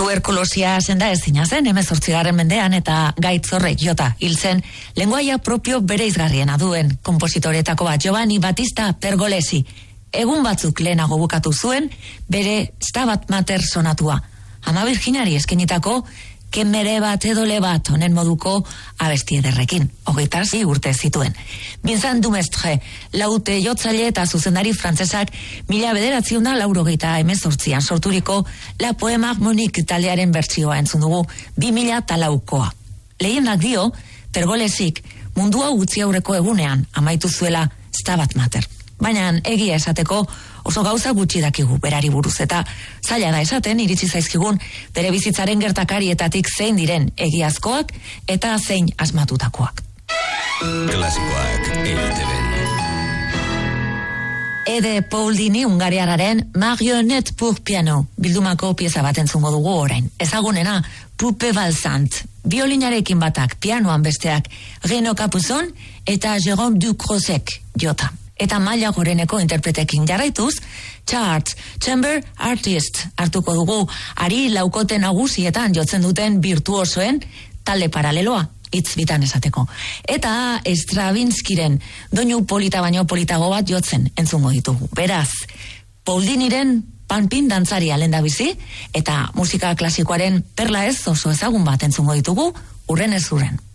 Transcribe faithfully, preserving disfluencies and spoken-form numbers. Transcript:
Tuberkulosia senda ezina zen hemezortzigarren mendean eta gaitz horrek jota hil zen lenguaia propio bereizgarriena duen konpositoretako bat Giovanni Battista Pergolesi. Egun batzuk lehenago bukatu zuen bere Stabat Mater sonatua. Ama Virginari eskenitako kemere bat edole bat honen moduko abesti ederrekin. Hogeita zi urte zituen. Vincent Dumestre, laute jotzaile eta zuzendari frantzesak mila bederatziun da laurogeita hemezortzian sorturiko La Poema Harmonique taldearen bertsioa entzun dugu bi mila talaukoa. Lehendak dio, Pergolesik mundua utzi aurreko egunean amaitu zuela Stabat Mater. Baina egia esateko oso gauza gutxi dakigu berari buruz eta zaila da esaten iritsi zaizkigun bere bizitzaren gertakarietatik zein diren egiazkoak eta zein asmatutakoak. Klasikoak E I T B. Ede Pauldini Hungariararen Marionette pour piano bildumako pieza bat entzungo dugu orain. Ezagunena Pupe Valsant, biolinarekin batak, pianoan besteak Reno Capuzon eta Jérôme Ducrozek jota. Eta maila goreneko interpretekin jarraituz, Charts, Chamber Artist hartuko dugu ari laukote nagusietan jotzen duten virtuosoen talde paraleloa, hitz bitan esateko. Eta Stravinskiren doinu polita baino politago bat jotzen entzungo ditugu. Beraz, Pauldiniren panpin dantzaria lehendabizi eta musika klasikoaren perla ez oso ezagun bat entzungo ditugu urren ez urren.